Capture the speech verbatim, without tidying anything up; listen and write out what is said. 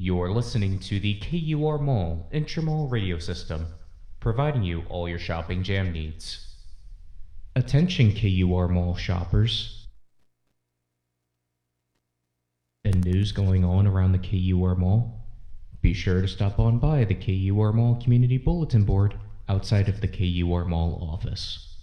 You're listening to the K U R Mall Intramall radio system, providing you all your shopping jam needs. Attention K U R Mall shoppers. And news going on around the K U R Mall? Be sure to stop on by the K U R Mall Community Bulletin Board outside of the K U R Mall office.